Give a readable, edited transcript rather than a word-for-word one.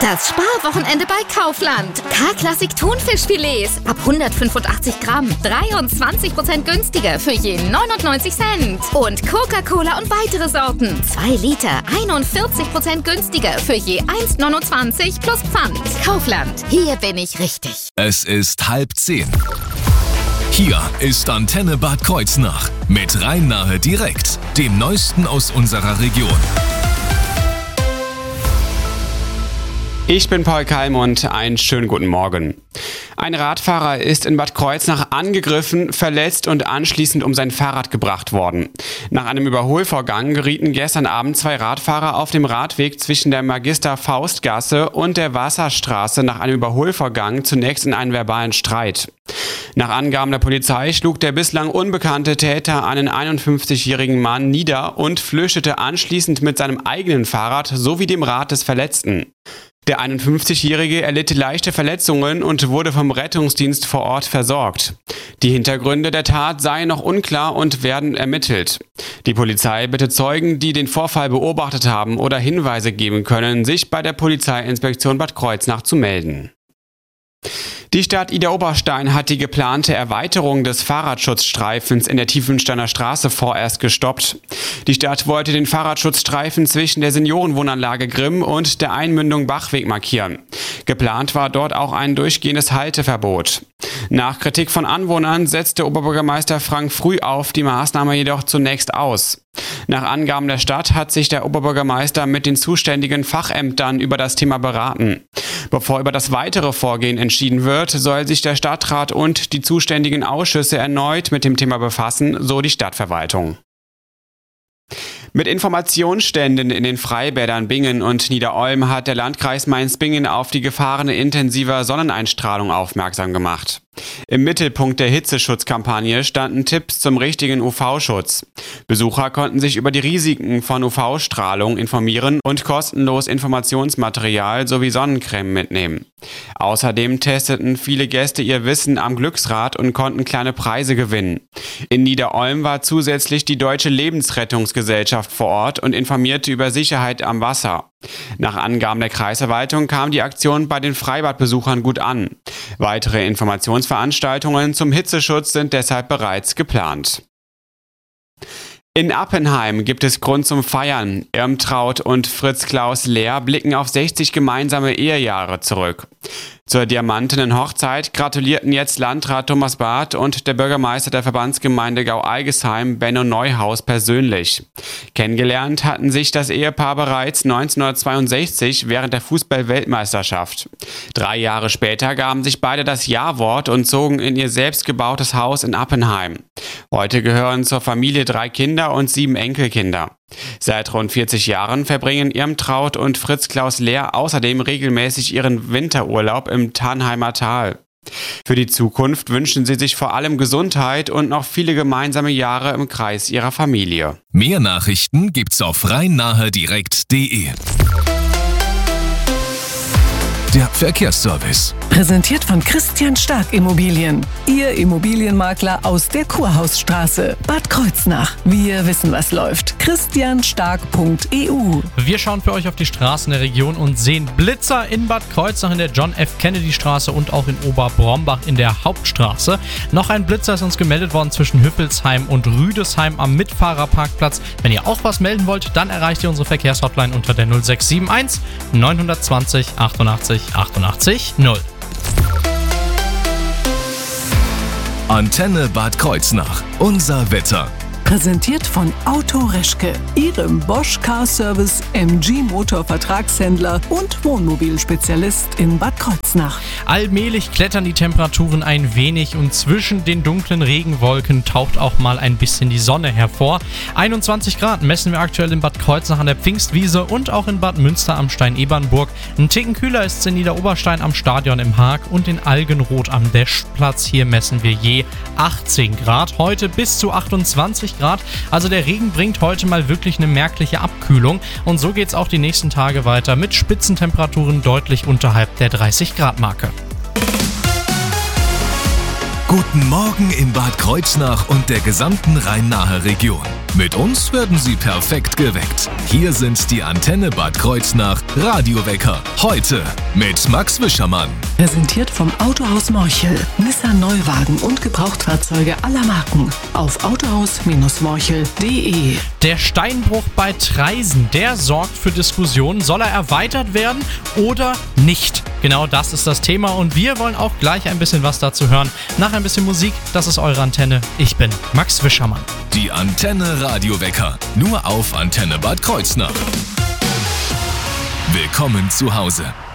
Das Sparwochenende bei Kaufland. K-Klassik Thunfischfilets ab 185 Gramm. 23% günstiger für je 99 Cent. Und Coca-Cola und weitere Sorten. 2 Liter, 41% günstiger für je 1,29 plus Pfand. Kaufland, hier bin ich richtig. Es ist 9:30. Hier ist Antenne Bad Kreuznach mit Rhein-Nahe direkt, dem Neuesten aus unserer Region. Ich bin Paul Kalm und einen schönen guten Morgen. Ein Radfahrer ist in Bad Kreuznach angegriffen, verletzt und anschließend um sein Fahrrad gebracht worden. Nach einem Überholvorgang gerieten gestern Abend 2 Radfahrer auf dem Radweg zwischen der Magister-Faust-Gasse und der Wasserstraße nach einem Überholvorgang zunächst in einen verbalen Streit. Nach Angaben der Polizei schlug der bislang unbekannte Täter einen 51-jährigen Mann nieder und flüchtete anschließend mit seinem eigenen Fahrrad sowie dem Rad des Verletzten. Der 51-Jährige erlitt leichte Verletzungen und wurde vom Rettungsdienst vor Ort versorgt. Die Hintergründe der Tat seien noch unklar und werden ermittelt. Die Polizei bittet Zeugen, die den Vorfall beobachtet haben oder Hinweise geben können, sich bei der Polizeiinspektion Bad Kreuznach zu melden. Die Stadt Idar-Oberstein hat die geplante Erweiterung des Fahrradschutzstreifens in der Tiefensteiner Straße vorerst gestoppt. Die Stadt wollte den Fahrradschutzstreifen zwischen der Seniorenwohnanlage Grimm und der Einmündung Bachweg markieren. Geplant war dort auch ein durchgehendes Halteverbot. Nach Kritik von Anwohnern setzte Oberbürgermeister Frank Frühauf die Maßnahme jedoch zunächst aus. Nach Angaben der Stadt hat sich der Oberbürgermeister mit den zuständigen Fachämtern über das Thema beraten. Bevor über das weitere Vorgehen entschieden wird, soll sich der Stadtrat und die zuständigen Ausschüsse erneut mit dem Thema befassen, so die Stadtverwaltung. Mit Informationsständen in den Freibädern Bingen und Nieder-Olm hat der Landkreis Mainz-Bingen auf die Gefahren intensiver Sonneneinstrahlung aufmerksam gemacht. Im Mittelpunkt der Hitzeschutzkampagne standen Tipps zum richtigen UV-Schutz. Besucher konnten sich über die Risiken von UV-Strahlung informieren und kostenlos Informationsmaterial sowie Sonnencreme mitnehmen. Außerdem testeten viele Gäste ihr Wissen am Glücksrad und konnten kleine Preise gewinnen. In Nieder-Olm war zusätzlich die Deutsche Lebensrettungsgesellschaft vor Ort und informierte über Sicherheit am Wasser. Nach Angaben der Kreisverwaltung kam die Aktion bei den Freibadbesuchern gut an. Weitere Informationsveranstaltungen zum Hitzeschutz sind deshalb bereits geplant. In Appenheim gibt es Grund zum Feiern. Irmtraut und Fritz Klaus Lehr blicken auf 60 gemeinsame Ehejahre zurück. Zur diamantenen Hochzeit gratulierten jetzt Landrat Thomas Barth und der Bürgermeister der Verbandsgemeinde Gau-Algesheim, Benno Neuhaus, persönlich. Kennengelernt hatten sich das Ehepaar bereits 1962 während der Fußball-Weltmeisterschaft. 3 Jahre später gaben sich beide das Ja-Wort und zogen in ihr selbstgebautes Haus in Appenheim. Heute gehören zur Familie 3 Kinder und 7 Enkelkinder. Seit rund 40 Jahren verbringen Irmtraut und Fritz Klaus Lehr außerdem regelmäßig ihren Winterurlaub im Tannheimer Tal. Für die Zukunft wünschen sie sich vor allem Gesundheit und noch viele gemeinsame Jahre im Kreis ihrer Familie. Mehr Nachrichten gibt's auf rhein-nahe-direkt.de. Der Verkehrsservice. Präsentiert von Christian Stark Immobilien. Ihr Immobilienmakler aus der Kurhausstraße, Bad Kreuznach. Wir wissen, was läuft. christianstark.eu. Wir schauen für euch auf die Straßen der Region und sehen Blitzer in Bad Kreuznach in der John F. Kennedy Straße und auch in Oberbrombach in der Hauptstraße. Noch ein Blitzer ist uns gemeldet worden zwischen Hüppelsheim und Rüdesheim am Mitfahrerparkplatz. Wenn ihr auch was melden wollt, dann erreicht ihr unsere Verkehrshotline unter der 0671 920 88 88 0. Antenne Bad Kreuznach. Unser Wetter. Präsentiert von Auto Reschke, Ihrem Bosch Car Service MG Motor Vertragshändler und Wohnmobilspezialist in Bad Kreuznach. Allmählich klettern die Temperaturen ein wenig und zwischen den dunklen Regenwolken taucht auch mal ein bisschen die Sonne hervor. 21 Grad messen wir aktuell in Bad Kreuznach an der Pfingstwiese und auch in Bad Münster am Stein-Ebernburg. Ein Ticken kühler ist es in Nieder-Oberstein am Stadion im Haag und in Algenroth am Deschplatz. Hier messen wir je 18 Grad. Heute bis zu 28 Grad. Also der Regen bringt heute mal wirklich eine merkliche Abkühlung. Und so geht es auch die nächsten Tage weiter mit Spitzentemperaturen deutlich unterhalb der 30 Grad Marke. Guten Morgen in Bad Kreuznach und der gesamten Rhein-Nahe Region. Mit uns werden Sie perfekt geweckt. Hier sind die Antenne Bad Kreuznach Radiowecker. Heute mit Max Wischermann. Präsentiert vom Autohaus Morchel. Nissan Neuwagen und Gebrauchtfahrzeuge aller Marken. Auf autohaus-morchel.de. Der Steinbruch bei Traisen, der sorgt für Diskussionen. Soll er erweitert werden oder nicht? Genau das ist das Thema und wir wollen auch gleich ein bisschen was dazu hören. Nach ein bisschen Musik, das ist eure Antenne. Ich bin Max Wischermann. Die Antenne Radiowecker. Nur auf Antenne Bad Kreuznach. Willkommen zu Hause.